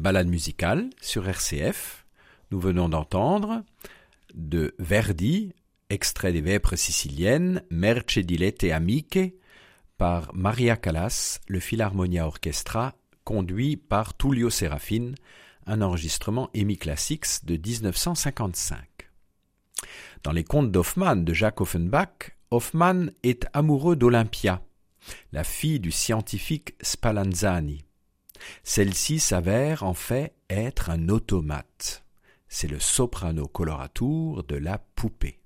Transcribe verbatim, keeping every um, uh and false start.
Balade musicale sur R C F. Nous venons d'entendre de Verdi, extrait des Vêpres siciliennes, Merce di Lette Amiche, par Maria Callas, le Philharmonia Orchestra, conduit par Tullio Serafin, un enregistrement E M I Classics de dix-neuf cent cinquante-cinq. Dans les contes d'Hoffmann de Jacques Offenbach, Hoffmann est amoureux d'Olympia, la fille du scientifique Spallanzani. Celle-ci s'avère en fait être un automate. C'est le soprano coloratura de la poupée.